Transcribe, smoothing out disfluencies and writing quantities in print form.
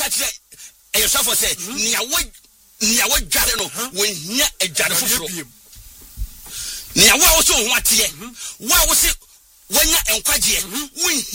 catch yourself say nia wo dware no won hia adware foforo nia wo so ho atie wo se wonya enkwagye won